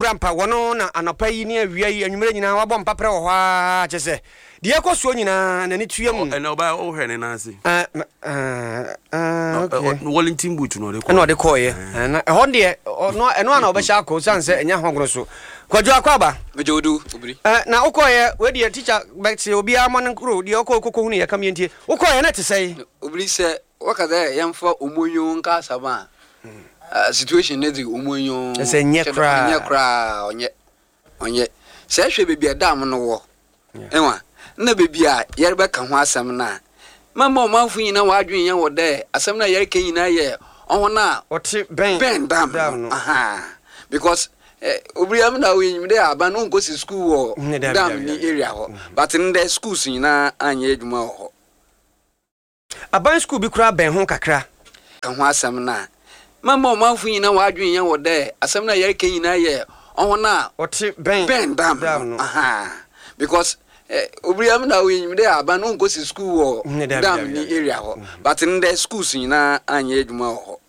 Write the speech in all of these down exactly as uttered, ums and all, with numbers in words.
Grampa wono na anopa yi ne awia yi anwumere nyina wabɔ mpapre wɔ hɔ a kyese de ekoso nyina na ne tuam e na oba o hwe ne na ase ah ah okay Wellington boot no de ko no de ko ye na ho de no eno ana obɛhya akɔ sanse enya hogoro so kwadwo akwaba mejodu obiri eh na ukoye we de teacher back obi amon nkro de okoko hu ne yakam yentie ukoye na te sei obiri se wakaza yamfa omonyo nka saba Uh, situation nedi umonyo se nyekra nyekra onye onye se hwe bebi adam no wo enwa na bebi a yerbe ka ho asem na mama omanfu nyina wadwen yen wo de asem na yer ka nyina ye onho na oti ben ben dam aha because eh, obri am na we nyimde aba no nkosi school wo dam ni area ho but in the schools nyina anye adwuma ho aban school bi kura ben ho kakra ka ho asem na mama omanfu nyina wadwen yen wo de asem na yer ka nyina ye onho na oti ben ben dam aha because eh, obri am na we nyimde aba no nkosi school wo dam ni area ho but in the schools nyina anye adwuma ho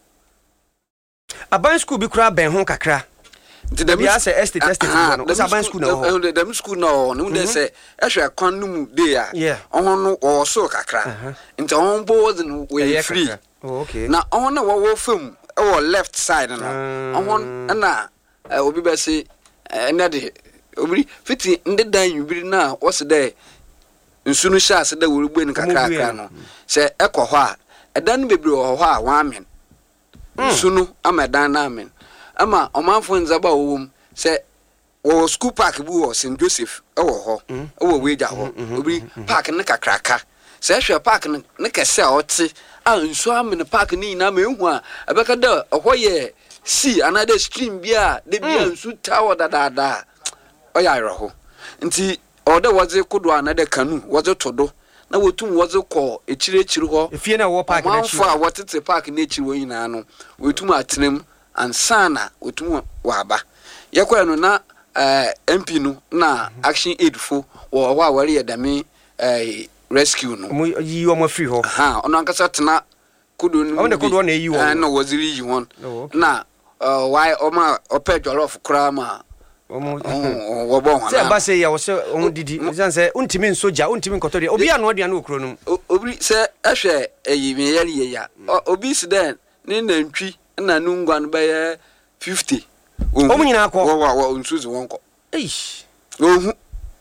aban school bi kura ben ho kakra nti dem say estate estate no o aban school na ho dem school no no dem say ehwe kwan no mu dey a onho no o so kakra nti onho bo no we free okay na onho na wo fam our left side no on na obi be say na de obi fiti nde dan yubiri na wo se de nsunu sha se de wo rugbe ni kakra kakra no se ekọ ho a edan bebre ho ho a wa amen nsunu amadan na amen ama omanfo nzaba wo se wo school park bu wo Saint Joseph e wo ho e wo weja ho obi park ne kakra ka se hwe park ne kese a oti a nso amene park ni na ma ehu a abeka da ohoye sea another stream bia de bia nsu tawo dadada oya iroho nti oda woze kodo another kanu woze todo na wotum woze ko echire echire ho efie na wo park na chi wo wotete park na echire wo nyina no wotum atenem ansana wotum waba yakwa no na eh M P no na action aid fo wo wa ware yedame eh rescue no mo yi o mo free ho ha ono ankasa tena kudo no on the kudo na yi wo na waziri yi won na why o ma ope jollof kra ma o mo wo bo ho na se ba se ya wo se on didi san se untimi nsoja untimi nkoto de obi anu ode anu okro no obi se ehwe eyi me yare ye ya obi se den ni nantwi na nungwa no be fifty o mo nyina akọ wo wo nsuzi won ko eish ohu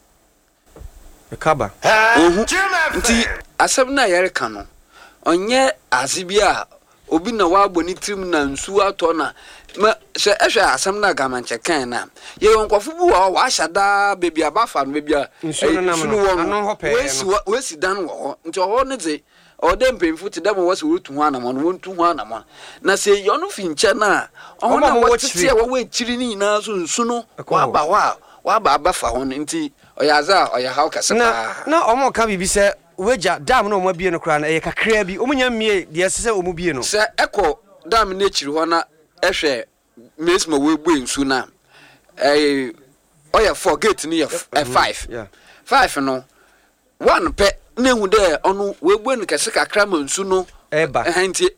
kaba ohu nti asem na yare ka no onye azibia obi na wabo ni trim na nsu ato na ma se ehwe asem na gamanche kan na ye yonkofo bu wa wa hyada bebi abafa no bebi a nsu no no wesi wesi dan wo nti ho ne ze o dem pemfu ti dem wo se wotu ho anamo no wontu ho anamo na se yo no finche na o na wo tete wo we chiri ni na so nsu no wa ba wa wa ba abafa ho nti oyaza oya how kase na na omo ka bibi se weja dam no mo bie no kra na e kakra bi omunya mie de se omu bie no se eko dam na chiri ho na ehwe mesma we bu nsu na eh oya four gate ni ya five five no one pe na hu de onu we bu no kase kakra ma nsu no eba nti